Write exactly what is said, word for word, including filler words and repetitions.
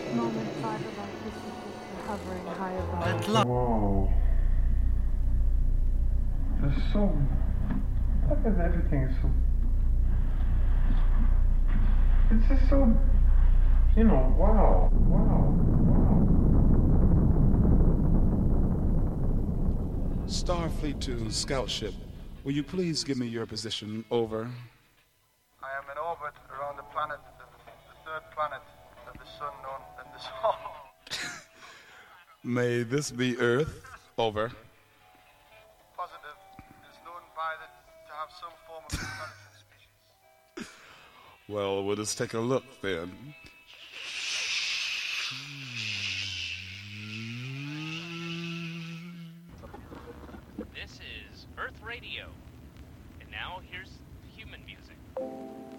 moment, fiber-like distances were hovering high above. I'd love. Whoa. There's so. Look at everything is so. It's just so. You know, wow. Wow. Wow. Starfleet to Scout Ship. Will you please give me your position? Over. I am in orbit around the planet, the, the third planet of the sun known as the Sol. May this be Earth? Over. Positive. It is known by the, to have some form of intelligent species. Well, we'll just take a look then. This is Earth Radio. And now here's human music.